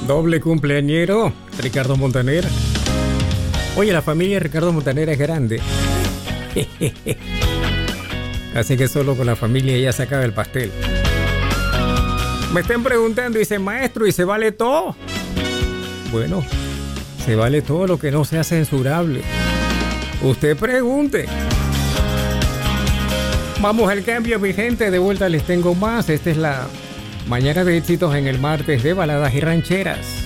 Doble cumpleañero, Ricardo Montaner. Oye, la familia de Ricardo Montaner es grande. Así que solo con la familia ya se acaba el pastel. Me están preguntando, dice maestro, ¿y se vale todo? Bueno, se vale todo lo que no sea censurable. Usted pregunte. Vamos al cambio, mi gente. De vuelta les tengo más. Esta es la mañana de éxitos en el martes de baladas y rancheras.